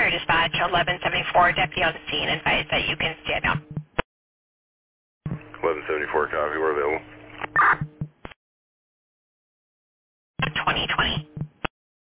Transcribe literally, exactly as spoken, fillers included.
Fire Dispatch, eleven seventy-four, deputy on the scene, advise that you can stand down. eleven seventy-four, copy, we're available. twenty twenty.